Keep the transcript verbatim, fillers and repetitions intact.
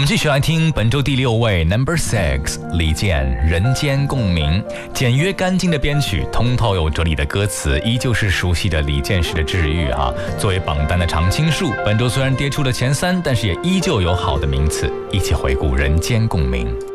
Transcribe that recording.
们继续来听本周第六位 Number Six 李健《人间共鸣》，简约干净的编曲，通透有哲理的歌词，依旧是熟悉的李健式的治愈啊。作为榜单的常青树，本周虽然跌出了前三，但是也依旧有好的名次。一起回顾《人间共鸣》。